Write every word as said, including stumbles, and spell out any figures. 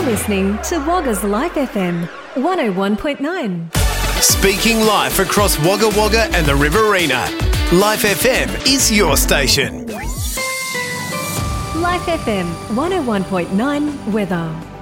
listening to Wagga's Life F M, one oh one point nine. Speaking live across Wagga Wagga and the Riverina, Life F M is your station. Life F M, one oh one point nine weather.